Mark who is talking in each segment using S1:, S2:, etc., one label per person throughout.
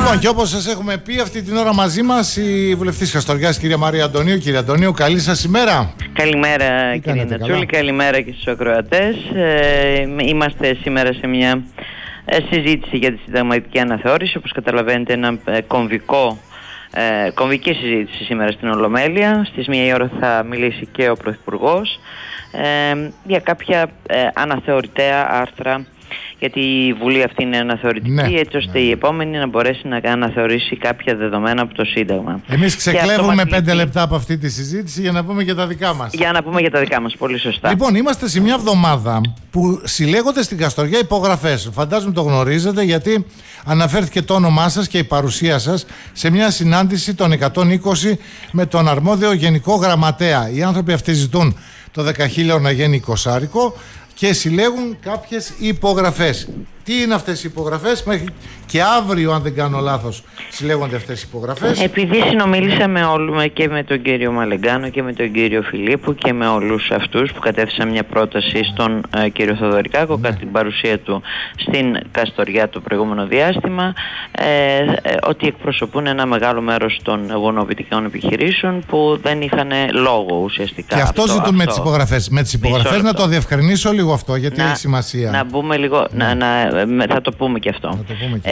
S1: Λοιπόν, και όπως σας έχουμε πει, αυτή την ώρα μαζί μας η βουλευτής Καστοριάς, κυρία Μαρία Αντωνίου. Κύριε Αντωνίου, καλή σας ημέρα.
S2: Καλημέρα, κύριε Νατσούλη, καλημέρα και στους ακροατές. Είμαστε σήμερα σε μια συζήτηση για τη συνταγματική αναθεώρηση. Όπως καταλαβαίνετε, ένα κομβική συζήτηση σήμερα στην Ολομέλεια. Στις 1 η ώρα θα μιλήσει και ο Πρωθυπουργός για κάποια αναθεωρητέα άρθρα, γιατί η Βουλή αυτή είναι αναθεωρητική, έτσι ώστε η επόμενη να μπορέσει να αναθεωρήσει κάποια δεδομένα από το Σύνταγμα.
S1: Εμείς ξεκλέβουμε 5 λεπτά από αυτή τη συζήτηση για να πούμε για τα δικά μας.
S2: Για να πούμε για τα δικά μας, πολύ σωστά.
S1: Λοιπόν, είμαστε σε μια εβδομάδα που συλλέγονται στην Καστοριά υπογραφές. Φαντάζομαι το γνωρίζετε, γιατί αναφέρθηκε το όνομά σας και η παρουσία σας σε μια συνάντηση των 120 με τον αρμόδιο Γενικό Γραμματέα. Οι άνθρωποι αυτοί ζητούν το 10.000 να γίνει 20 και συλλέγουν κάποιες υπογραφές. Τι είναι αυτές οι υπογραφές? Μέχρι και αύριο, αν δεν κάνω λάθος, συλλέγονται αυτές οι υπογραφές. Επειδή
S2: συνομίλησαμε και με τον κύριο Μαλεγκάνο και με τον κύριο Φιλίππου και με όλους αυτούς που κατέθεσαν μια πρόταση στον κύριο Θοδωρικάκο κατά την παρουσία του στην Καστοριά το προηγούμενο διάστημα, ότι εκπροσωπούν ένα μεγάλο μέρος των γονοποιητικών επιχειρήσεων που δεν είχαν λόγο ουσιαστικά.
S1: Και αυτό ζητούν με τις υπογραφές. Με τις υπογραφές να το διευκρινίσω λίγο αυτό, γιατί έχει σημασία.
S2: Να μπούμε λίγο, θα το πούμε και αυτό.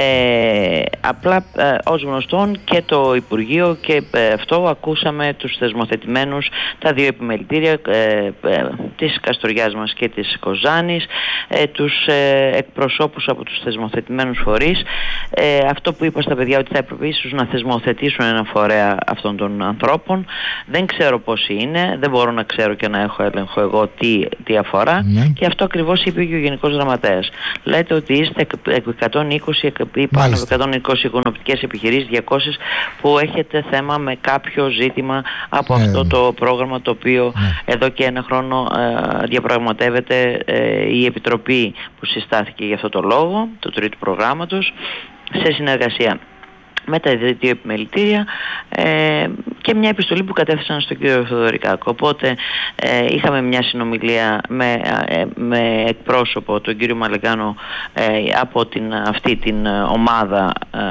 S2: Απλά ως γνωστόν και το Υπουργείο και αυτό ακούσαμε τους θεσμοθετημένους, τα δύο επιμελητήρια της Καστοριάς μας και της Κοζάνης, τους εκπροσώπους από τους θεσμοθετημένους φορείς. Αυτό που είπα στα παιδιά, ότι θα έπρεπε ίσως να θεσμοθετήσουν ένα φορέα αυτών των ανθρώπων. Δεν ξέρω πόσοι είναι, δεν μπορώ να ξέρω και να έχω έλεγχο εγώ τι αφορά. Και αυτό ακριβώς είπε και ο Γενικός Γραμματέας. Λέτε ότι είστε 120 ή πάνω από 120 γονοπτικές επιχειρήσεις, 200 που έχετε θέμα με κάποιο ζήτημα από αυτό το πρόγραμμα, το οποίο εδώ και ένα χρόνο διαπραγματεύεται η Επιτροπή που συστάθηκε για αυτό το λόγο, του τρίτου προγράμματος, σε συνεργασία με τα δύο επιμελητήρια και μια επιστολή που κατέθεσαν στον κύριο Θοδωρικάκο. Οπότε είχαμε μια συνομιλία με εκπρόσωπο τον κύριο Μαλεγκάνο από αυτή την ομάδα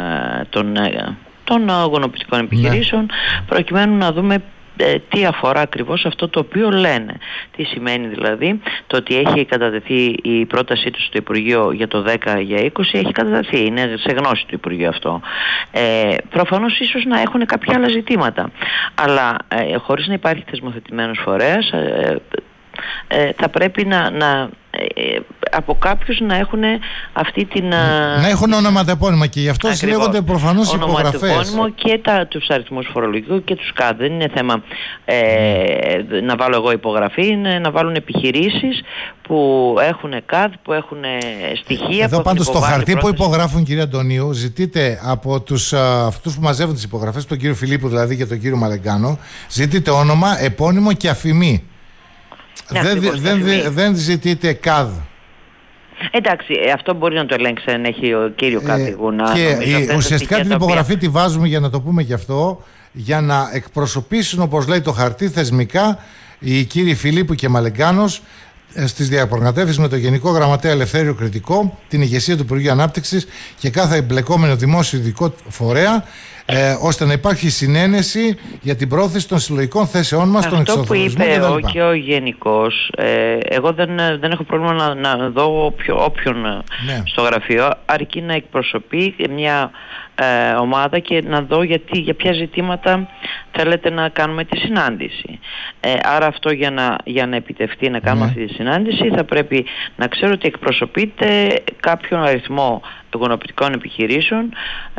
S2: των γονοποιητικών επιχειρήσεων, προκειμένου να δούμε τι αφορά ακριβώς αυτό το οποίο λένε. Τι σημαίνει δηλαδή το ότι έχει κατατεθεί η πρότασή του στο Υπουργείο για το 10 για 20, έχει κατατεθεί, είναι σε γνώση του Υπουργείου αυτό. Προφανώς ίσως να έχουν κάποια άλλα ζητήματα, αλλά χωρίς να υπάρχει θεσμοθετημένος φορέας, θα πρέπει από κάποιους να έχουν αυτή την...
S1: Να έχουν ονοματεπώνυμα, και γι' αυτό συλλέγονται προφανώς υπογραφές.
S2: Ονοματεπώνυμο και τους αριθμούς φορολογικού και τους ΚΑΔ. Δεν είναι θέμα να βάλω εγώ υπογραφή, είναι να βάλουν επιχειρήσεις που έχουν ΚΑΔ, που έχουν στοιχεία.
S1: Εδώ πάντως στο χαρτί που υπογράφουν, κυρία Αντωνίου, ζητείτε από αυτούς που μαζεύουν τις υπογραφές, τον κύριο Φιλίππου δηλαδή και τον κύριο Μαλεγκάνο, ζητείτε όνομα, επώνυμο και αφημί. Δεν ζητείτε ΚΑΔ.
S2: Εντάξει, αυτό μπορεί να το ελέγξει αν έχει ο κύριο Κατηγούνα.
S1: Και ουσιαστικά την υπογραφή τη βάζουμε, για να το πούμε και αυτό, για να εκπροσωπήσουν, όπως λέει το χαρτί, θεσμικά οι κύριοι Φιλίππου και Μαλεγκάνος στις διαπραγματεύσεις με το Γενικό Γραμματέα Ελευθέριο Κρητικό, την ηγεσία του Υπουργείου Ανάπτυξης και κάθε εμπλεκόμενο δημόσιο ειδικό φορέα, ώστε να υπάρχει συνένεση για την πρόθεση των συλλογικών θέσεών μας, των εξορθολογισμών.
S2: Αυτό που είπε και ο Γενικός, εγώ δεν έχω πρόβλημα να δω όποιον στο γραφείο, αρκεί να εκπροσωπεί μια ομάδα και να δω για ποια ζητήματα θέλετε να κάνουμε τη συνάντηση. Άρα αυτό για να επιτευχθεί να κάνουμε αυτή τη συνάντηση, θα πρέπει να ξέρω ότι εκπροσωπείται κάποιον αριθμό γονοποιητικών επιχειρήσεων,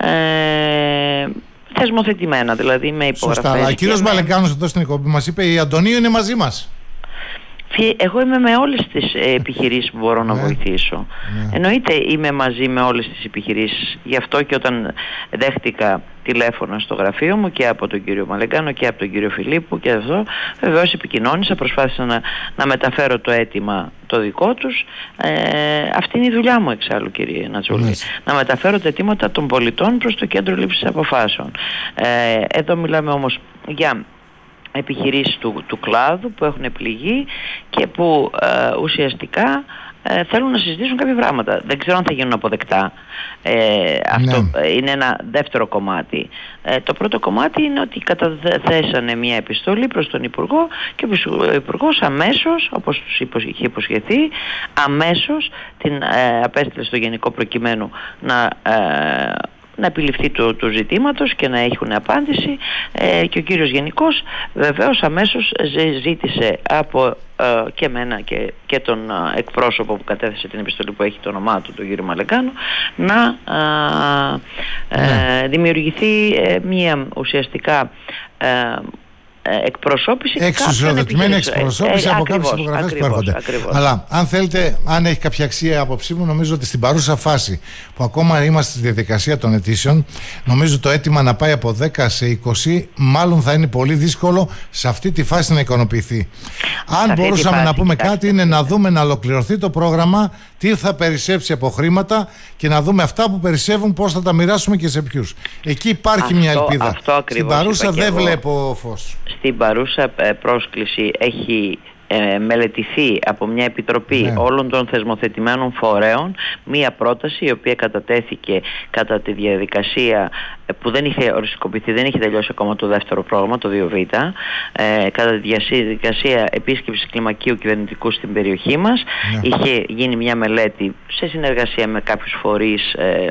S2: θεσμοθετημένα, δηλαδή με υπογραφές.
S1: Σωστά, αλλά ο κύριος Μαλεγκάνος εδώ στην εκπομπή μας είπε η Αντωνίου είναι μαζί μας.
S2: Εγώ είμαι με όλες τις επιχειρήσεις που μπορώ να βοηθήσω. Εννοείται είμαι μαζί με όλες τις επιχειρήσεις. Γι' αυτό και όταν δέχτηκα τηλέφωνα στο γραφείο μου και από τον κύριο Μαλεγκάνο και από τον κύριο Φιλίππου και αυτό, βεβαίως επικοινώνησα, προσπάθησα να μεταφέρω το αίτημα το δικό τους. Αυτή είναι η δουλειά μου εξάλλου, κύριε Νατσούλη. Να μεταφέρω τα αιτήματα των πολιτών προς το κέντρο λήψης αποφάσεων. Εδώ μιλάμε όμως για επιχειρήσεις του κλάδου που έχουν πληγεί και που ουσιαστικά θέλουν να συζητήσουν κάποια πράγματα. Δεν ξέρω αν θα γίνουν αποδεκτά. Αυτό είναι ένα δεύτερο κομμάτι. Το πρώτο κομμάτι είναι ότι καταθέσανε μια επιστολή προς τον Υπουργό και ο Υπουργός αμέσως, όπως τους είχε υποσχεθεί, αμέσως την απέστειλε στο Γενικό προκειμένου να επιληφθεί του ζητήματος και να έχουν απάντηση, και ο κύριος Γενικός βεβαίως αμέσως ζήτησε από και εμένα και τον εκπρόσωπο που κατέθεσε την επιστολή που έχει το όνομά του, τον κύριο Μαλεγκάνο, να δημιουργηθεί μια ουσιαστικά εκπροσώπηση,
S1: εξουσιοδοτημένη εκπροσώπηση από κάποιες υπογραφές που έρχονται. Αλλά αν θέλετε, αν έχει κάποια αξία άποψή μου, νομίζω ότι στην παρούσα φάση που ακόμα είμαστε στη διαδικασία των αιτήσεων, νομίζω το αίτημα να πάει από 10 σε 20 μάλλον θα είναι πολύ δύσκολο σε αυτή τη φάση να ικανοποιηθεί. Αν μπορούσαμε να πούμε κάτι, είναι να δούμε να ολοκληρωθεί το πρόγραμμα, τι θα περισσέψει από χρήματα και να δούμε αυτά που περισσεύουν πώς θα τα μοιράσουμε και σε ποιους. Εκεί υπάρχει μια ελπίδα. Στην παρούσα δεν βλέπω φως.
S2: Στην παρούσα πρόσκληση έχει μελετηθεί από μια επιτροπή όλων των θεσμοθετημένων φορέων μια πρόταση η οποία κατατέθηκε κατά τη διαδικασία που δεν είχε οριστικοποιηθεί, δεν είχε τελειώσει ακόμα το δεύτερο πρόγραμμα, το 2Β, κατά τη διαδικασία επίσκεψης κλιμακίου κυβερνητικού στην περιοχή μας. Είχε γίνει μια μελέτη σε συνεργασία με κάποιους φορείς,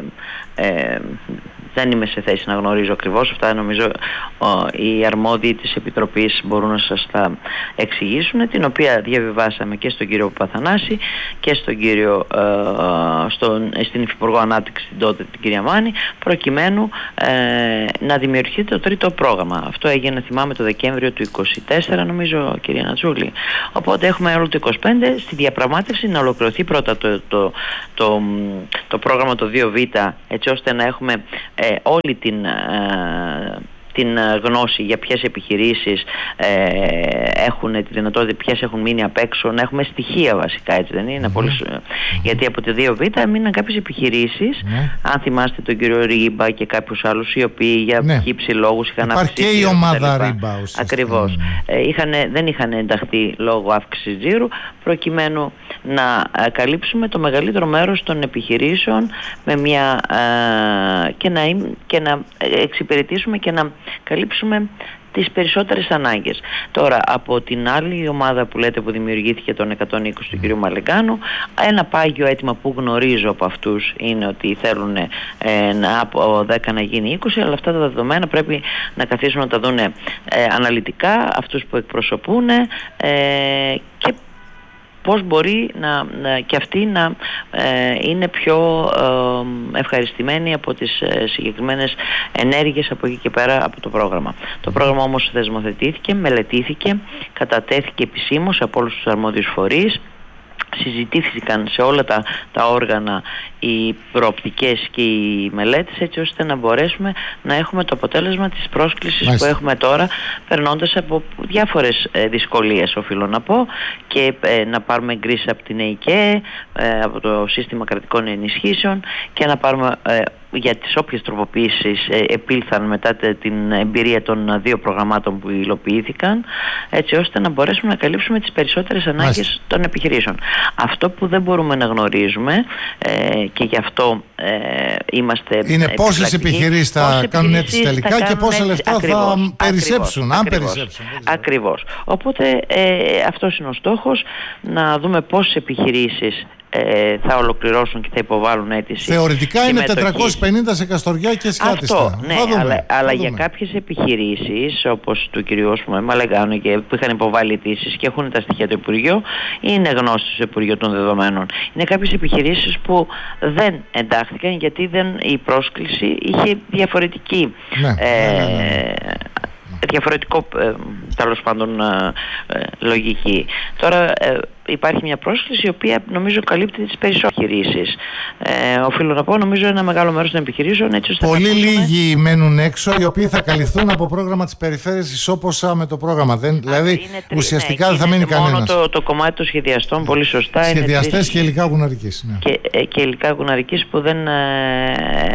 S2: δεν είμαι σε θέση να γνωρίζω ακριβώς αυτά, νομίζω οι αρμόδιοι της Επιτροπής μπορούν να σας τα εξηγήσουν, την οποία διαβιβάσαμε και στον κύριο Παπαθανάση και στον κύριο, στην Υφυπουργό Ανάπτυξη τότε, την κυρία Μάνη, προκειμένου να δημιουργηθεί το τρίτο πρόγραμμα. Αυτό έγινε, θυμάμαι, το Δεκέμβριο του 24, νομίζω, κυρία Νατσούλη. Οπότε έχουμε όλο το 25 στη διαπραγμάτευση να ολοκληρωθεί πρώτα το πρόγραμμα το 2Β, έτσι ώστε να έχουμε όλη την γνώση για ποιες επιχειρήσεις έχουν τη δυνατότητα, ποιες έχουν μείνει απ' έξω, να έχουμε στοιχεία βασικά, έτσι δεν είναι? Γιατί από τη 2Β μείναν κάποιες επιχειρήσεις, αν θυμάστε τον κύριο Ρίμπα και κάποιους άλλους, οι οποίοι για χύψη λόγους είχαν
S1: αύξηση. Υπάρχει και η ομάδα Ρίμπα.
S2: Ακριβώς. Δεν είχαν ενταχθεί λόγω αύξησης τζίρου, προκειμένου να καλύψουμε το μεγαλύτερο μέρος των επιχειρήσεων με μια, και να εξυπηρετήσουμε και να καλύψουμε τις περισσότερες ανάγκες. Τώρα, από την άλλη ομάδα που λέτε που δημιουργήθηκε τον 120 του κ. Μαλεγκάνου, ένα πάγιο αίτημα που γνωρίζω από αυτούς είναι ότι θέλουν από 10 να γίνει 20, αλλά αυτά τα δεδομένα πρέπει να καθίσουν να τα δουν αναλυτικά αυτούς που εκπροσωπούν και πώς μπορεί και αυτοί να είναι πιο ευχαριστημένοι από τις συγκεκριμένες ενέργειες από εκεί και πέρα από το πρόγραμμα. Το πρόγραμμα όμως θεσμοθετήθηκε, μελετήθηκε, κατατέθηκε επισήμως από όλους τους αρμόδιους φορείς, συζητήθηκαν σε όλα τα όργανα οι προοπτικές και οι μελέτες, έτσι ώστε να μπορέσουμε να έχουμε το αποτέλεσμα της πρόσκλησης που έχουμε τώρα, περνώντας από διάφορες δυσκολίες, οφείλω να πω, και να πάρουμε εγκρίσεις από την ΕΙΚΕ, από το σύστημα κρατικών ενισχύσεων, και να πάρουμε για τις όποιες τροποποιήσεις επήλθαν μετά την εμπειρία των δύο προγραμμάτων που υλοποιήθηκαν, έτσι ώστε να μπορέσουμε να καλύψουμε τις περισσότερες ανάγκες των επιχειρήσεων. Αυτό που δεν μπορούμε να γνωρίζουμε και γι' αυτό είμαστε
S1: είναι πόσες επιχειρήσεις θα κάνουν έτσι τελικά και πόσα λεφτά θα περισσέψουν, αν περισσέψουν.
S2: Ακριβώς. Οπότε αυτός είναι ο στόχος, να δούμε πόσες επιχειρήσεις θα ολοκληρώσουν και θα υποβάλουν αίτηση.
S1: Θεωρητικά είναι 450 σε Καστοριά και Σκάτιστα.
S2: Αυτό, ναι, αλλά για κάποιες επιχειρήσεις όπως του κυρίου Μαλεγκάνου που είχαν υποβάλει αιτήσεις και έχουν τα στοιχεία του Υπουργείου, είναι γνώστοι στο Υπουργείο των Δεδομένων. Είναι κάποιες επιχειρήσεις που δεν εντάχθηκαν γιατί η πρόσκληση είχε διαφορετική διαφορετικό τέλος πάντων λογική. Τώρα υπάρχει μια πρόσκληση η οποία νομίζω καλύπτει τις περισσότερες επιχειρήσεις. Οφείλω να πω, νομίζω ένα μεγάλο μέρος των επιχειρήσεων, έτσι ώστε
S1: πολύ λίγοι μένουν έξω, οι οποίοι θα καλυφθούν από πρόγραμμα της περιφέρειας ισόποσα με το πρόγραμμα. Δηλαδή ουσιαστικά δεν θα μείνει κανένας.
S2: Μόνο το κομμάτι των σχεδιαστών, πολύ σωστά.
S1: Σχεδιαστές και υλικά γουναρικής. Ναι.
S2: Και υλικά γουναρικής που δεν,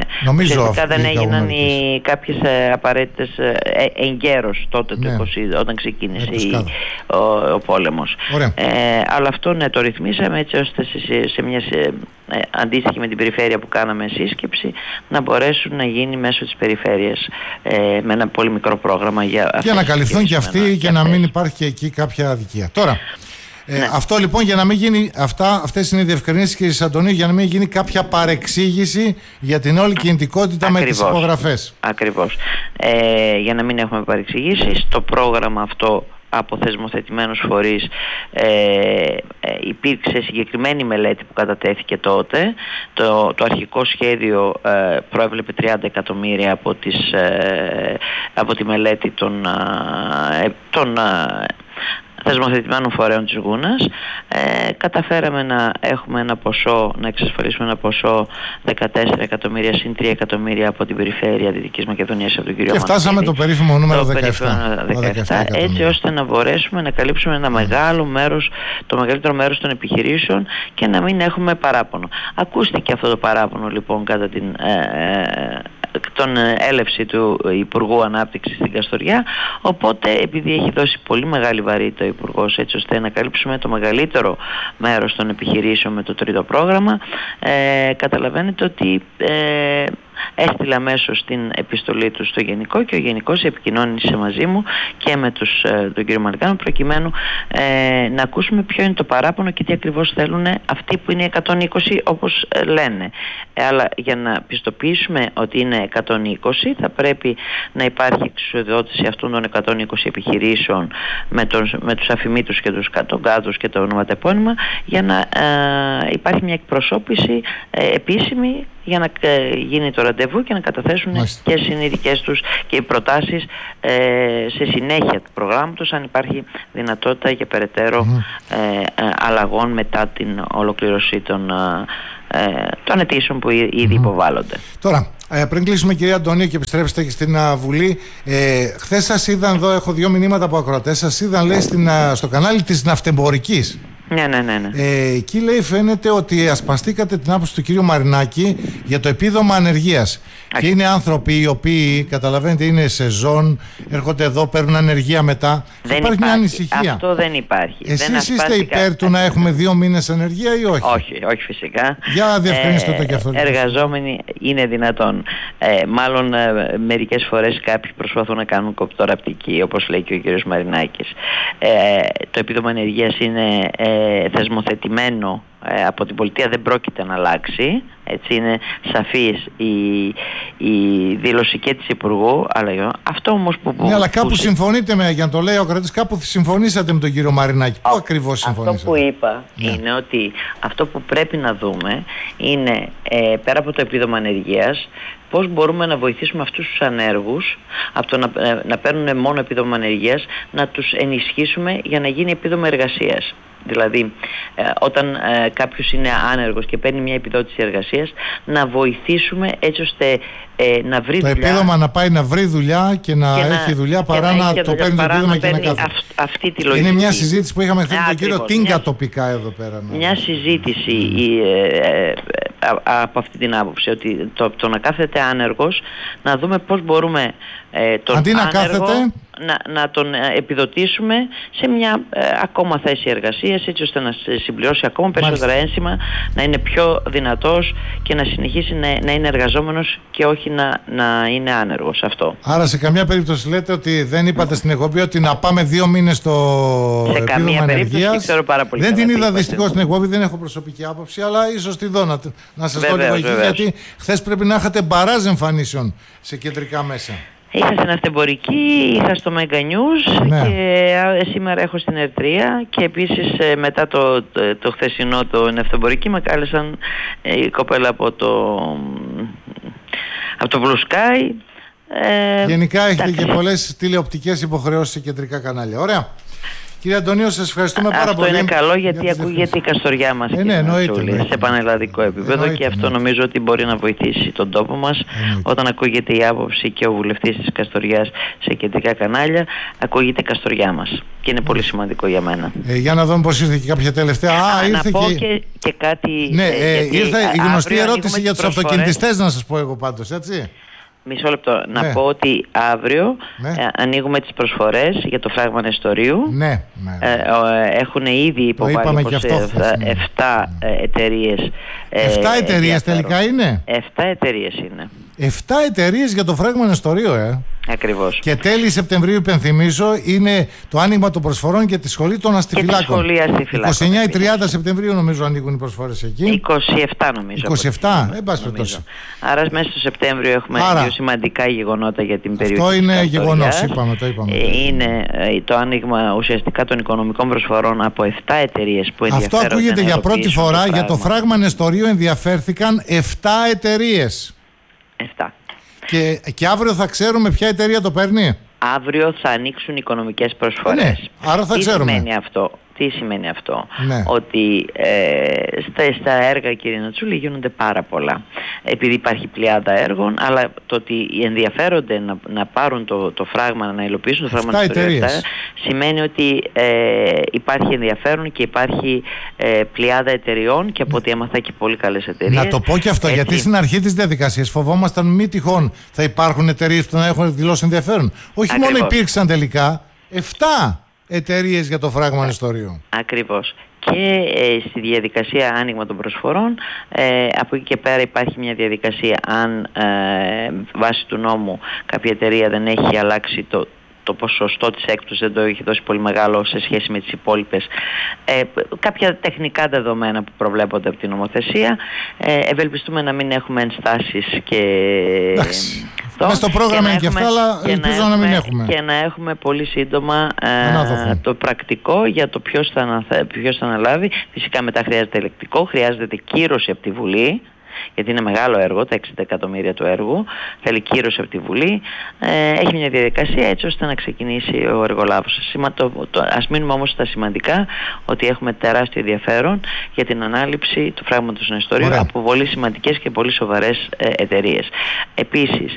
S1: νομίζω
S2: δεν έγιναν κάποιες απαραίτητες εγκαίρως τότε, όταν όταν ξεκίνησε ο πόλεμος. Αλλά αυτό ναι, το ρυθμίσαμε έτσι ώστε σε μια αντίστοιχη με την περιφέρεια που κάναμε σύσκεψη να μπορέσουν να γίνει μέσω της περιφέρειας με ένα πολύ μικρό πρόγραμμα για
S1: να καλυφθούν και αυτοί και να μην υπάρχει και εκεί κάποια αδικία. Τώρα, αυτό λοιπόν για να μην γίνει, αυτές είναι οι διευκρινήσεις, κύριε Αντωνίου, για να μην γίνει κάποια παρεξήγηση για την όλη κινητικότητα με τις υπογραφές.
S2: Ακριβώς. Για να μην έχουμε παρεξηγήσεις, το πρόγραμμα αυτό από θεσμοθετημένους φορείς υπήρξε συγκεκριμένη μελέτη που κατατέθηκε τότε. Το αρχικό σχέδιο προέβλεπε 30 εκατομμύρια από τη μελέτη των θεσμοθετημένων φορέων της Γούνας. Καταφέραμε να έχουμε ένα ποσό, να εξασφαλίσουμε ένα ποσό 14 εκατομμύρια συν 3 εκατομμύρια από την περιφέρεια Δυτικής Μακεδονίας από τον κύριο Μανδύη.
S1: Και φτάσαμε το περίφημο νούμερο 17.
S2: Έτσι ώστε να μπορέσουμε να καλύψουμε ένα μεγάλο μέρος, το μεγαλύτερο μέρος των επιχειρήσεων και να μην έχουμε παράπονο. Ακούστηκε αυτό το παράπονο λοιπόν κατά τον έλευση του Υπουργού Ανάπτυξης στην Καστοριά, οπότε επειδή έχει δώσει πολύ μεγάλη βαρύτητα ο Υπουργός έτσι ώστε να καλύψουμε το μεγαλύτερο μέρος των επιχειρήσεων με το τρίτο πρόγραμμα, καταλαβαίνετε ότι έστειλα αμέσως την επιστολή του στο Γενικό και ο Γενικός επικοινώνησε μαζί μου και με τον κύριο Μαλικάνο προκειμένου να ακούσουμε ποιο είναι το παράπονο και τι ακριβώς θέλουν αυτοί που είναι 120 όπως λένε. Αλλά για να πιστοποιήσουμε ότι είναι 120 θα πρέπει να υπάρχει εξουσιοδότηση αυτών των 120 επιχειρήσεων με τους αφημίτους και τους κατογκάτους και τα ονοματεπώνυμα για να υπάρχει μια εκπροσώπηση επίσημη για να γίνει το ραντεβού και να καταθέσουν και συνειδικές τους και οι προτάσεις σε συνέχεια του προγράμματος αν υπάρχει δυνατότητα για περαιτέρω αλλαγών μετά την ολοκλήρωση των αιτήσεων που ήδη υποβάλλονται.
S1: Τώρα, πριν κλείσουμε κυρία Αντωνίου και επιστρέψετε και στην Βουλή, χθες σας είδαν εδώ, έχω 2 μηνύματα από ακροατές, σας είδαν λέει στο κανάλι της Ναυτεμπορικής.
S2: Ναι.
S1: Εκεί λέει φαίνεται ότι ασπαστήκατε την άποψη του κύριου Μαρινάκη για το επίδομα ανεργίας. Και είναι άνθρωποι οι οποίοι, καταλαβαίνετε, είναι σεζόν, έρχονται εδώ, παίρνουν ανεργία μετά. Υπάρχει μια ανησυχία.
S2: Αυτό δεν υπάρχει.
S1: Εσείς είστε υπέρ του να έχουμε 2 μήνες ανεργία ή όχι?
S2: Όχι φυσικά.
S1: Για διευκρινίστε το και αυτό.
S2: Εργαζόμενοι είναι δυνατόν. Μάλλον μερικές φορές κάποιοι προσπαθούν να κάνουν κοπτοραπτική, όπως λέει και ο κύριος Μαρινάκης. Το επίδομα ανεργίας είναι θεσμοθετημένο από την πολιτεία, δεν πρόκειται να αλλάξει. Έτσι είναι σαφής η δήλωση και της Υπουργού, αλλά αυτό όμως
S1: ναι, αλλά κάπου συμφωνείτε για να το λέει ο κρατής, κάπου συμφωνήσατε με τον κύριο Μαρινάκη. Πού ακριβώς συμφωνήσατε?
S2: Αυτό που είπα είναι ότι αυτό που πρέπει να δούμε είναι πέρα από το επίδομα ανεργίας, πώς μπορούμε να βοηθήσουμε αυτούς τους ανέργους από το να παίρνουν μόνο επίδομα ανεργίας, να τους ενισχύσουμε για να γίνει επίδομα εργασίας. Δηλαδή, όταν κάποιος είναι άνεργος και παίρνει μια επιδότηση εργασίας, να βοηθήσουμε έτσι ώστε να βρει δουλειά.
S1: Το επίδομα να πάει να βρει δουλειά και να έχει δουλειά παρά να το παίρνει το επίδομα και να κάθεται.
S2: Αυτή τη λογική.
S1: Είναι μια συζήτηση που είχαμε χθες με τον κύριο Τίνκα τοπικά εδώ πέρα.
S2: Μια συζήτηση από αυτή την άποψη, ότι το να κάθεται άνεργος, να δούμε πώς μπορούμε τον
S1: αντί να
S2: άνεργο
S1: κάθεται,
S2: να τον επιδοτήσουμε σε μια ακόμα θέση εργασίας, έτσι ώστε να συμπληρώσει ακόμα περισσότερα ένσημα, να είναι πιο δυνατός και να συνεχίσει να είναι εργαζόμενος και όχι να είναι άνεργος. Αυτό.
S1: Άρα σε καμιά περίπτωση λέτε ότι δεν είπατε στην εκπομπή ότι να πάμε 2 μήνες στο επίδομα ανεργίας. Δεν την είδα δυστυχώς στην εκπομπή, δεν έχω προσωπική άποψη, αλλά ίσως τη δω να σας δω λίγο εκεί, γιατί χθες πρέπει να είχατε μπαράζ εμφανίσεων σε κεντρικά μέσα.
S2: Είχα στην Ναυτεμπορική, είχα στο Mega News και σήμερα έχω στην Ερτρία και επίσης μετά το χθεσινό το Ναυτεμπορική με κάλεσαν η κοπέλα από το Blue Sky.
S1: Γενικά έχετε και πολλές τηλεοπτικές υποχρεώσεις σε κεντρικά κανάλια. Ωραία. Κύριε Αντωνίου, σας ευχαριστούμε πάρα πολύ.
S2: Αυτό είναι καλό γιατί ακούγεται η Καστοριά μας σε πανελλαδικό επίπεδο και αυτό νομίζω ότι μπορεί να βοηθήσει τον τόπο μας. Όταν ακούγεται η άποψη και ο βουλευτής της Καστοριάς σε κεντρικά κανάλια, ακούγεται η Καστοριά μας και είναι πολύ σημαντικό για μένα.
S1: Για να δούμε πώς ήρθε και κάποια τελευταία.
S2: Να πω και κάτι.
S1: Ναι, ήρθε η γνωστή ερώτηση για τους αυτοκινητιστές, να σας πω εγώ πάντως, έτσι.
S2: Μισό λεπτό. Να πω ότι αύριο ανοίγουμε τις προσφορές για το φράγμα Νεστορίου.
S1: Ναι.
S2: Έχουν ήδη υποβάλει 7 εταιρείες.
S1: 7 εταιρείες τελικά είναι.
S2: 7 εταιρείες είναι.
S1: 7 εταιρείες για το φράγμα Νεστορίου,
S2: Ακριβώς.
S1: Και τέλη Σεπτεμβρίου, υπενθυμίζω, είναι το άνοιγμα των προσφορών για τη σχολή των αστιφυλάκων. 29 ή 30 Σεπτεμβρίου νομίζω ανοίγουν οι προσφορές εκεί.
S2: 27 νομίζω.
S1: 27, εν πάση περιπτώσει.
S2: Άρα μέσα στο Σεπτέμβριο έχουμε δύο σημαντικά γεγονότα για την περιοχή.
S1: Αυτό είναι γεγονός, το είπαμε.
S2: Είναι το άνοιγμα ουσιαστικά των οικονομικών προσφορών από 7 εταιρείες που ενδιαφέρονται.
S1: Αυτό ακούγεται για πρώτη φορά. Για το φράγμα Νεστορίου ενδιαφέρθηκαν 7 εταιρείες.
S2: 7.
S1: Και αύριο θα ξέρουμε ποια εταιρεία το παίρνει.
S2: Αύριο θα ανοίξουν οικονομικές προσφορές.
S1: Άρα θα ξέρουμε.
S2: Τι σημαίνει αυτό?
S1: Ναι.
S2: Ότι στα έργα, κύριε Νατσούλη, γίνονται πάρα πολλά. Επειδή υπάρχει πλειάδα έργων, αλλά το ότι ενδιαφέρονται να πάρουν το φράγμα, να υλοποιήσουν το φράγμα σημαίνει ότι υπάρχει ενδιαφέρον και υπάρχει πλειάδα εταιριών και από ό,τι έμαθα και πολύ καλές εταιρείες.
S1: Να το πω και αυτό, γιατί στην αρχή της διαδικασίας φοβόμασταν μη τυχόν θα υπάρχουν εταιρείες που να έχουν δηλώσει ενδιαφέρον. Όχι μόνο υπήρξαν τελικά 7 εταιρείες για το φράγμα Νεστορίου.
S2: Ακριβώς. Και στη διαδικασία άνοιγμα των προσφορών, από εκεί και πέρα υπάρχει μια διαδικασία, αν βάσει του νόμου κάποια εταιρεία δεν έχει αλλάξει το ποσοστό της έκπτωσης, δεν το έχει δώσει πολύ μεγάλο σε σχέση με τις υπόλοιπες, κάποια τεχνικά δεδομένα που προβλέπονται από την νομοθεσία, ευελπιστούμε να μην έχουμε ενστάσεις
S1: μες στο πρόγραμμα είναι και αυτά, αλλά ελπίζω να μην έχουμε.
S2: Και να έχουμε πολύ σύντομα το πρακτικό για το ποιος θα αναλάβει. Φυσικά μετά χρειάζεται ελεκτικό, χρειάζεται κύρωση από τη Βουλή, γιατί είναι μεγάλο έργο, τα 60 εκατομμύρια του έργου, θέλει κύρωση από τη Βουλή, έχει μια διαδικασία έτσι ώστε να ξεκινήσει ο εργολάβος. Ας μείνουμε όμως στα σημαντικά, ότι έχουμε τεράστιο ενδιαφέρον για την ανάληψη του φράγματος Νεστορίου από πολύ σημαντικές και πολύ σοβαρές εταιρείες. Επίσης,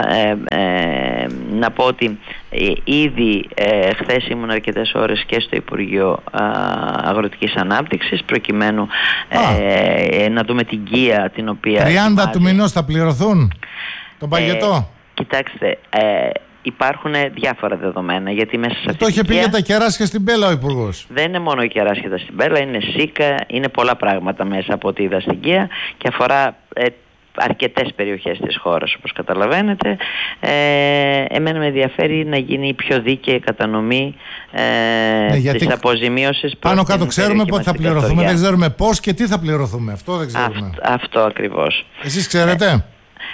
S2: να πω ότι ήδη χθες ήμουν αρκετές ώρες και στο Υπουργείο Αγροτικής Ανάπτυξης, προκειμένου να δούμε την ΚΙΑ την οποία
S1: 30 του μηνός θα πληρωθούν τον παγετό.
S2: Κοιτάξτε, υπάρχουν διάφορα δεδομένα, γιατί μέσα σε
S1: το είχε πει για τα κεράσια στην Πέλα ο Υπουργός.
S2: Δεν είναι μόνο η κεράσια στην Πέλα, είναι ΣΥΚΑ, είναι πολλά πράγματα μέσα από ό,τι είδα στην ΚΙΑ και αφορά αρκετές περιοχές της χώρας, όπως καταλαβαίνετε. Εμένα με ενδιαφέρει να γίνει η πιο δίκαιη κατανομή της αποζημίωσης.
S1: Πάνω κάτω ξέρουμε πότε θα πληρωθούμε, δεν ξέρουμε πώς και τι θα πληρωθούμε. Αυτό δεν ξέρουμε.
S2: Αυτό ακριβώς.
S1: Εσείς ξέρετε?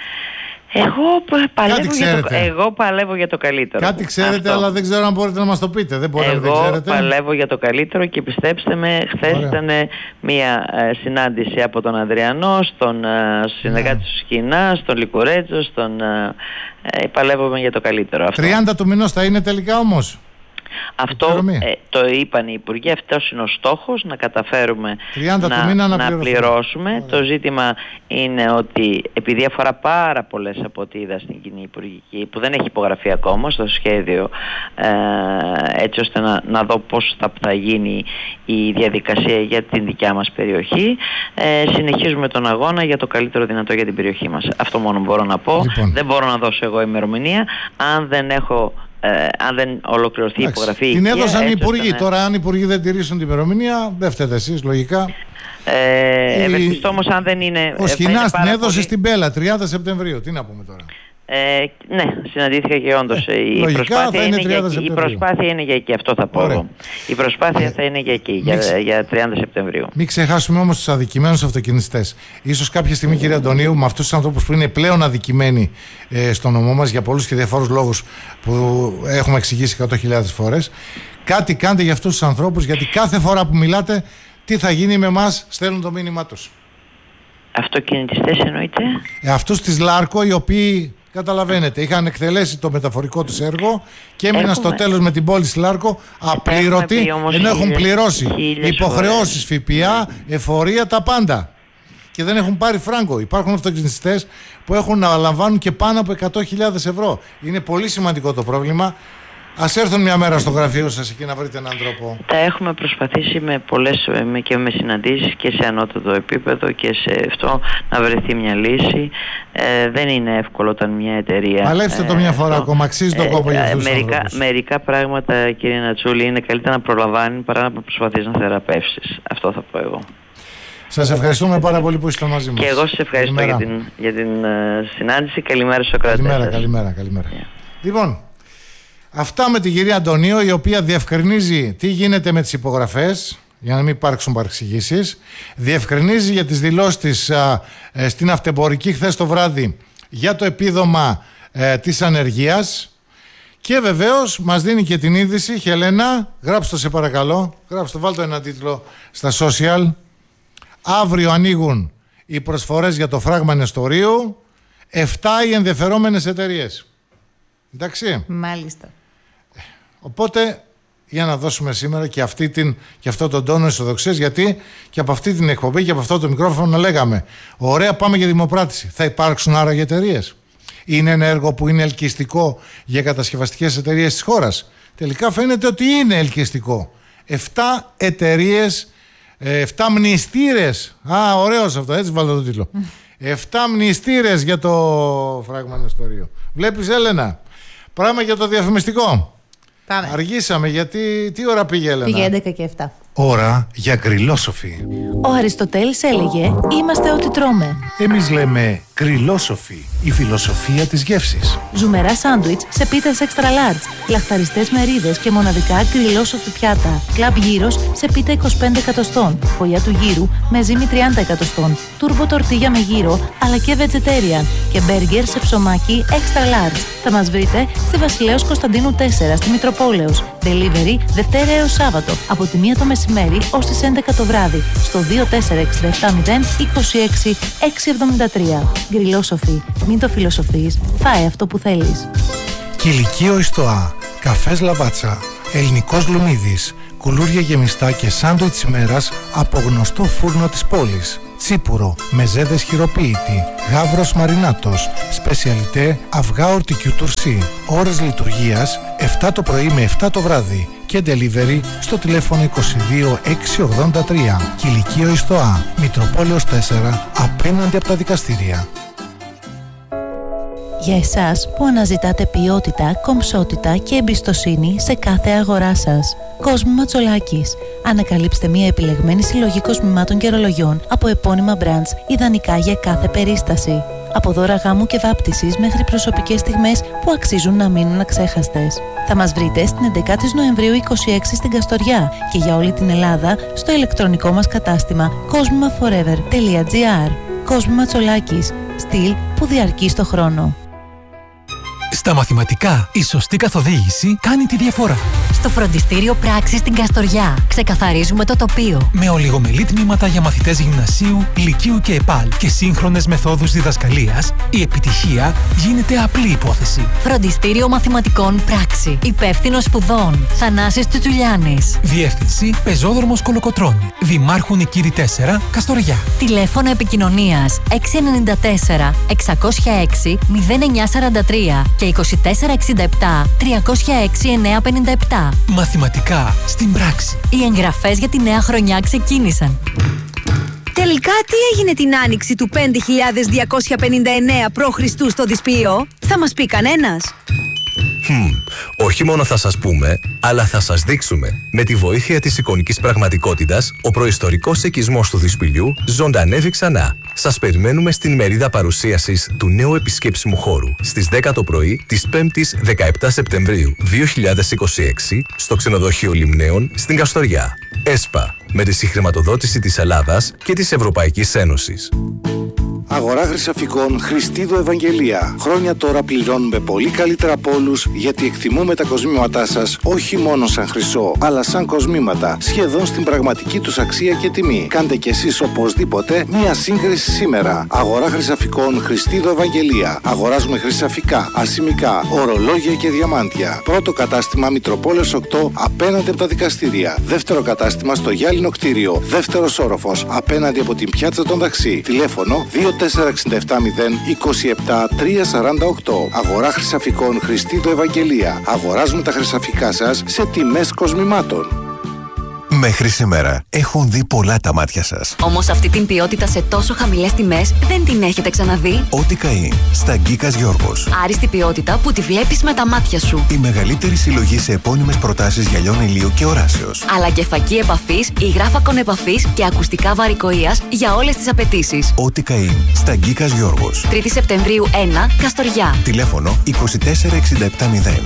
S2: Εγώ παλεύω για το καλύτερο.
S1: Κάτι ξέρετε, αλλά δεν ξέρω αν μπορείτε να μας το πείτε. Δεν
S2: παλεύω για το καλύτερο και πιστέψτε με, χθες ήταν μια συνάντηση από τον Ανδριανό, στον συνεργάτη του Σκηνά, στον Λικουρέτζο, παλεύουμε για το καλύτερο.
S1: 30 του μηνός θα είναι τελικά όμως?
S2: Αυτό το είπαν οι υπουργοί, αυτός είναι ο στόχος, να καταφέρουμε να πληρώσουμε. Το ζήτημα είναι ότι επειδή αφορά πάρα πολλές από ό,τι είδα στην κοινή υπουργική, που δεν έχει υπογραφεί ακόμα στο σχέδιο, έτσι ώστε να δω πώς θα γίνει η διαδικασία για την δικιά μας περιοχή, συνεχίζουμε τον αγώνα για το καλύτερο δυνατό για την περιοχή μας. Αυτό μόνο μπορώ να πω. Δεν μπορώ να δώσω εγώ ημερομηνία αν δεν ολοκληρωθεί η υπογραφή.
S1: Την έδωσαν οι υπουργοί. Τώρα, αν οι υπουργοί δεν τηρήσουν την ημερομηνία, δεν φταίτε εσείς, λογικά.
S2: Ευελπιστώ όμως, αν δεν είναι.
S1: Ο Σκηνάς την έδωσε στην Πέλα 30 Σεπτεμβρίου. Τι να πούμε τώρα?
S2: Ναι, συναντήθηκα και όντως η προσπάθεια είναι για εκεί, αυτό θα πω εγώ. Η προσπάθεια θα είναι για εκεί, για 30 Σεπτεμβρίου.
S1: Μην ξεχάσουμε όμως τους αδικημένους αυτοκινηστές. Ίσως κάποια στιγμή, κύριε Αντωνίου, με αυτούς τους ανθρώπους που είναι πλέον αδικημένοι στο νομό μας για πολλούς και διαφόρους λόγους που έχουμε εξηγήσει 100.000 φορές, κάτι κάντε για αυτούς τους ανθρώπους, γιατί κάθε φορά που μιλάτε, τι θα γίνει με εμάς, στέλνουν το μήνυμά τους.
S2: Αυτοκινητιστές εννοείται?
S1: Αυτούς της Λάρκο, οι οποίοι, καταλαβαίνετε, είχαν εκτελέσει το μεταφορικό τους έργο και έμειναν στο τέλος με την πόλη Λάρκο απλήρωτοι, ενώ έχουν πληρώσει υποχρεώσεις, ΦΠΑ, εφορία, τα πάντα. Και δεν έχουν πάρει φράγκο. Υπάρχουν αυτοκινητιστές που έχουν να λαμβάνουν και πάνω από 100.000 ευρώ. Είναι πολύ σημαντικό το πρόβλημα. Ας έρθουν μια μέρα στο γραφείο σας εκεί να βρείτε έναν τρόπο.
S2: Τα έχουμε προσπαθήσει με πολλές και με συναντήσεις και σε ανώτατο επίπεδο και σε αυτό να βρεθεί μια λύση. Δεν είναι εύκολο όταν μια εταιρεία...
S1: Παλέψτε το μια φορά ακόμα, αξίζει τον κόπο για αυτούς τους ανθρώπους.
S2: Μερικά πράγματα, κύριε Νατσούλη, είναι καλύτερα να προλαμβάνει παρά να προσπαθείς να θεραπεύσεις. Αυτό θα πω εγώ.
S1: Σας ευχαριστούμε πάρα πολύ που είστε μαζί μας.
S2: Και εγώ σας ευχαριστώ για την συνάντηση. Καλημέρα στους ακροατές.
S1: Καλημέρα. Yeah. Λοιπόν, αυτά με την κυρία Αντωνίου, η οποία διευκρινίζει τι γίνεται με τις υπογραφές, για να μην υπάρξουν παρεξηγήσεις. Διευκρινίζει για τις δηλώσεις της στην Αυτεμπορική χθες το βράδυ για το επίδομα της ανεργίας. Και βεβαίως μας δίνει και την είδηση. Χελένα, γράψτε το σε παρακαλώ. Γράψτε το, βάλτε ένα τίτλο στα social. Αύριο ανοίγουν οι προσφορές για το φράγμα νεστορίου. 7 οι ενδιαφερόμενες εταιρείες. Εντάξει.
S3: Μάλιστα.
S1: Οπότε για να δώσουμε σήμερα και αυτό τον τόνο αισιοδοξίας, γιατί και από αυτή την εκπομπή και από αυτό το μικρόφωνο λέγαμε ωραία, πάμε για δημοπράτηση. Θα υπάρξουν άραγε εταιρείες? Είναι ένα έργο που είναι ελκυστικό για κατασκευαστικές εταιρείες της χώρας? Τελικά φαίνεται ότι είναι ελκυστικό. 7 εταιρείες, 7 μνηστήρες. Ωραίος αυτό, έτσι βάλω το τίτλο. 7 μνηστήρες για το φράγμα νεστορίου. Βλέπεις, Έλενα, πράγμα για το διαφημιστικό.
S3: Πάμε.
S1: Αργήσαμε γιατί τι ώρα πήγε, Έλενα?
S3: Πήγε 11 και 7.
S4: Ώρα για γκριλόσοφι.
S5: Ο Αριστοτέλης έλεγε «Είμαστε ό,τι τρώμε».
S4: Εμείς λέμε γκριλόσοφι, η φιλοσοφία της γεύσης.
S5: Ζουμερά σάντουιτς σε πίτες extra large, λαχταριστές μερίδες και μοναδικά γκριλόσοφι πιάτα. Κλαμπ γύρος σε πίτα 25 εκατοστών, φωλιά του γύρου με ζύμη 30 εκατοστών, τούρμπο τορτίγια με γύρο αλλά και vegetarian και μπέργκερ σε ψωμάκι extra large. Θα μας βρείτε στη Βασιλέως Κωνσταντίνου 4 στη Μητροπόλεως. Delivery Δευτέρα έως Σάββατο από τη 1 το μεσημέρι ως τις 11 το βράδυ στο 24670 26673. Γκριλόσοφι. Μην το φιλοσοφείς, φάε αυτό που θέλεις.
S4: Κηλικείο Ιστοά, καφές Λαβάτσα, ελληνικός Λουνίδης, κουλούρια γεμιστά και σάντουιτς ημέρας από γνωστό φούρνο της πόλης. Τσίπουρο, μεζέδες χειροποίητη, γάβρος μαρινάτος, σπεσιαλιτέ αυγά ορτικιού τουρσί. Ώρες λειτουργίας 7 το πρωί με 7 το βράδυ και delivery στο τηλέφωνο 22 683. Κηλικείο Ιστοά, Μητροπόλεως 4, απέναντι από τα δικαστήρια.
S5: Για εσάς που αναζητάτε ποιότητα, κομψότητα και εμπιστοσύνη σε κάθε αγορά σας. Κόσμου Ματσολάκης. Ανακαλύψτε μια επιλεγμένη συλλογή κοσμημάτων και ρολογιών από επώνυμα brands, ιδανικά για κάθε περίσταση. Από δώρα γάμου και βάπτισης μέχρι προσωπικές στιγμές που αξίζουν να μείνουν αξέχαστες. Θα μας βρείτε στην 11η Νοεμβρίου 26 στην Καστοριά και για όλη την Ελλάδα στο ηλεκτρονικό μας κατάστημα cosmimaforever.gr. Κόσμου Ματσολάκης. Στυλ που διαρκεί στο χρόνο.
S6: Στα μαθηματικά, η σωστή καθοδήγηση κάνει τη διαφορά.
S7: Στο φροντιστήριο Πράξη στην Καστοριά ξεκαθαρίζουμε το τοπίο.
S6: Με ολιγομελή τμήματα για μαθητές γυμνασίου, λυκείου και ΕΠΑΛ και σύγχρονες μεθόδους διδασκαλίας, η επιτυχία γίνεται απλή υπόθεση.
S7: Φροντιστήριο Μαθηματικών Πράξη. Υπεύθυνος σπουδών Θανάσης Τσουτσουλιάνης.
S6: Διεύθυνση Πεζόδρομος Κολοκοτρώνη. Δημάρχου Νικήρη 4, Καστοριά.
S7: Τηλέφωνο επικοινωνίας 694 606 0943 και 2467 306 957.
S6: Μαθηματικά στην πράξη.
S7: Οι εγγραφές για τη νέα χρονιά ξεκίνησαν.
S8: Τελικά τι έγινε την άνοιξη του 5259 π.Χ. στο Δυσπύο? Θα μας πει κανένας?
S9: Όχι μόνο θα σας πούμε, αλλά θα σας δείξουμε. Με τη βοήθεια της εικονικής πραγματικότητας, ο προϊστορικός οικισμός του Δυσπηλιού ζωντανεύει ξανά. Σας περιμένουμε στην ημερίδα παρουσίασης του νέου επισκέψιμου χώρου στις 10 το πρωί της 5ης 17 Σεπτεμβρίου 2026 στο ξενοδοχείο Λιμνέων στην Καστοριά. ΕΣΠΑ, με τη συγχρηματοδότηση της Ελλάδας και της Ευρωπαϊκής Ένωσης.
S10: Αγορά Χρυσαφικών Χριστίδου Ευαγγελία. Χρόνια τώρα πληρώνουμε πολύ καλύτερα από όλους, γιατί εκτιμούμε τα κοσμήματά σας όχι μόνο σαν χρυσό, αλλά σαν κοσμήματα, σχεδόν στην πραγματική τους αξία και τιμή. Κάντε κι εσείς οπωσδήποτε μία σύγκριση σήμερα. Αγορά Χρυσαφικών Χριστίδου Ευαγγελία. Αγοράζουμε χρυσαφικά, ασημικά, ορολόγια και διαμάντια. Πρώτο κατάστημα Μητροπόλεως 8 απέναντι από τα δικαστήρια. Δεύτερο κατάστημα στο Γυάλινο κτίριο. Δεύτερος όροφος απέναντι από την πιάτσα των Δαξί. Τηλέφωνο 2 Αγορά χρυσαφικών Χριστίδο Ευαγγελία. Αγοράζουμε τα χρυσαφικά σας σε τιμές κοσμημάτων.
S3: Μέχρι σήμερα έχουν δει πολλά τα μάτια σας.
S7: Όμως αυτή την ποιότητα σε τόσο χαμηλές τιμές δεν την έχετε ξαναδεί.
S3: Ό,τι καεί στα Γκίκας Γιώργος.
S7: Άριστη ποιότητα που τη βλέπεις με τα μάτια σου.
S3: Η μεγαλύτερη συλλογή σε επώνυμες προτάσεις γυαλιών ηλίου και οράσεως.
S7: Αλλά και φακή επαφής, υγράφακον επαφής και ακουστικά βαρικοείας για όλες τις απαιτήσεις.
S3: Ό,τι καεί στα Γκίκας Γιώργος.
S7: 3η Σεπτεμβρίου 1, Καστοριά.
S3: Τηλέφωνο 24670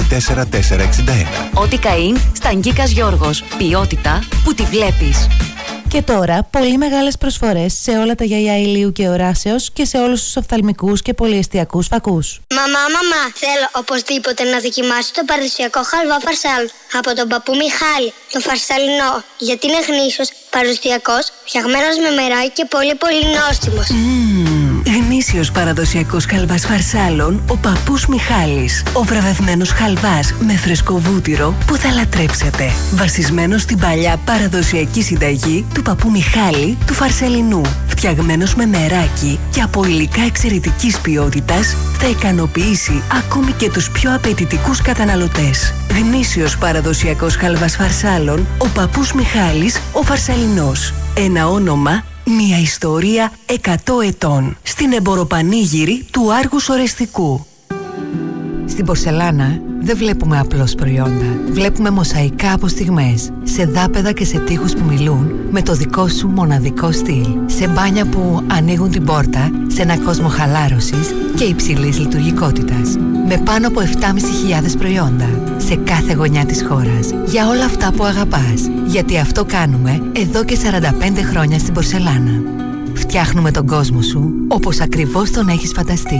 S3: 24461.
S7: Ό,τι καεί στα Γκίκας Γιώργος. Ποιότητα που τη βλέπεις.
S5: Και τώρα, πολύ μεγάλες προσφορές σε όλα τα γυαλιά ηλίου και οράσεως και σε όλους τους οφθαλμικούς και πολυεστιακούς φακούς.
S11: Μαμά, θέλω οπωσδήποτε να δοκιμάσω το παραδοσιακό χαλβά φαρσάλ από τον παππού Μιχάλη, το φαρσαλινό, γιατί είναι γνήσιος, παραδοσιακός, φτιαγμένος με μεράκι και πολύ νόστιμος.
S12: Γνήσιος παραδοσιακός χαλβάς φαρσάλων, ο παππούς Μιχάλης. Ο βραβευμένος χαλβάς με φρεσκό βούτυρο που θα λατρέψετε. Βασισμένος στην παλιά παραδοσιακή συνταγή του παππού Μιχάλη του Φαρσαλινού. Φτιαγμένος με μεράκι και από υλικά εξαιρετικής ποιότητας, θα ικανοποιήσει ακόμη και τους πιο απαιτητικούς καταναλωτές. Γνήσιος παραδοσιακός χαλβάς φαρσάλων, ο παππούς Μιχάλης, ο Φαρσαλινός. Ένα όνομα, μια ιστορία 100 ετών. Στην εμποροπανήγυρη του Άργους Ορεστικού.
S13: Στην πορσελάνα δεν βλέπουμε απλώς προϊόντα. Βλέπουμε μοσαϊκά από στιγμές, σε δάπεδα και σε τοίχους που μιλούν με το δικό σου μοναδικό στυλ. Σε μπάνια που ανοίγουν την πόρτα σε ένα κόσμο χαλάρωσης και υψηλής λειτουργικότητας. Με πάνω από 7.500 προϊόντα σε κάθε γωνιά της χώρας. Για όλα αυτά που αγαπάς. Γιατί αυτό κάνουμε εδώ και 45 χρόνια στην πορσελάνα. Φτιάχνουμε τον κόσμο σου όπως ακριβώς τον έχεις φανταστεί.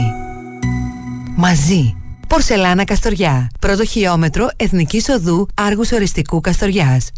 S13: Μαζί. Πορσελάνα Καστοριά. Πρώτο χιλιόμετρο Εθνικής Οδού Άργους Ορεστικού Καστοριάς.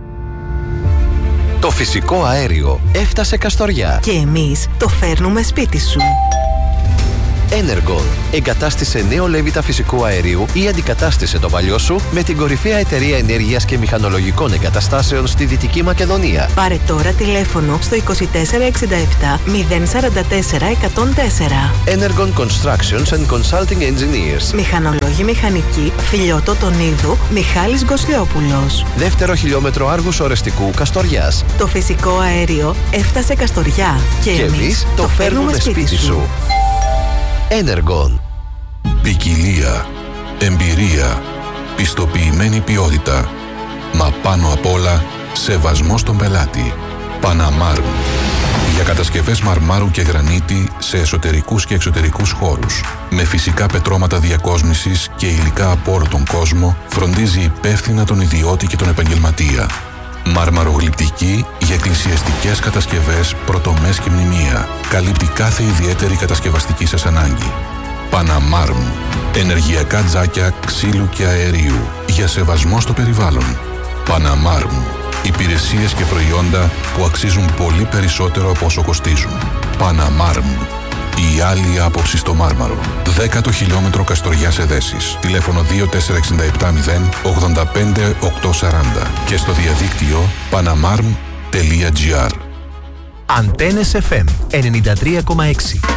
S14: Το φυσικό αέριο έφτασε Καστοριά.
S12: Και εμείς το φέρνουμε σπίτι σου.
S14: Energon. Εγκατάστησε νέο λέβητα φυσικού αερίου ή αντικατάστησε το παλιό σου με την κορυφαία εταιρεία ενέργειας και μηχανολογικών εγκαταστάσεων στη Δυτική Μακεδονία.
S12: Πάρε τώρα τηλέφωνο στο 2467 044 104.
S14: Energon Constructions and Consulting Engineers.
S12: Μηχανολόγοι μηχανικοί, Φιλιώτο Τονίδου, Μιχάλης Γκοσλιόπουλος.
S14: Δεύτερο χιλιόμετρο Άργους Ορεστικού Καστοριάς.
S12: Το φυσικό αέριο έφτασε Καστοριά και εμείς το φέρνουμε σπίτι σου.
S14: Energon.
S15: Ποικιλία, εμπειρία, πιστοποιημένη ποιότητα, μα πάνω απ' όλα σεβασμό στον πελάτη. Παναμάρμ. Για κατασκευές μαρμάρου και γρανίτη σε εσωτερικούς και εξωτερικούς χώρους. Με φυσικά πετρώματα διακόσμησης και υλικά από όλο τον κόσμο, φροντίζει υπεύθυνα τον ιδιώτη και τον επαγγελματία. Μαρμαρογλυπτική για εκκλησιαστικές κατασκευές, πρωτομές και μνημεία. Καλύπτει κάθε ιδιαίτερη κατασκευαστική σας ανάγκη. Παναμάρμ. Ενεργειακά τζάκια ξύλου και αερίου. Για σεβασμό στο περιβάλλον. Παναμάρμ. Υπηρεσίες και προϊόντα που αξίζουν πολύ περισσότερο από όσο κοστίζουν. Παναμάρμ. Η άλλη άποψη στο Μάρμαρο. 10ο χιλιόμετρο Καστοριά σε Δέσεις. Τηλέφωνο 24770 85 840 και στο διαδίκτυο panamarm.gr.
S6: Αντένες FM 93,6.